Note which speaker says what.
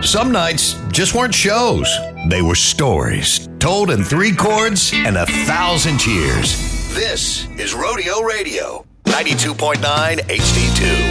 Speaker 1: Some nights just weren't shows. They were stories, told in 3 chords and 1,000 cheers. This is Rodeo Radio, 92.9 HD2.